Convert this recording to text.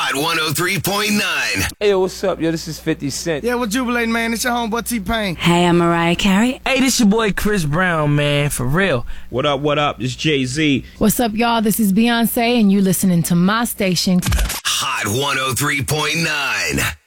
Hot 103.9. Hey, yo, what's up? Yo, this is 50 Cent. Yeah, we're jubilating, man. It's your homeboy T-Pain. Hey, I'm Mariah Carey. Hey, this your boy Chris Brown, man, for real. What up, what up? It's Jay-Z. What's up, y'all? This is Beyonce, and you listening to my station. Hot 103.9.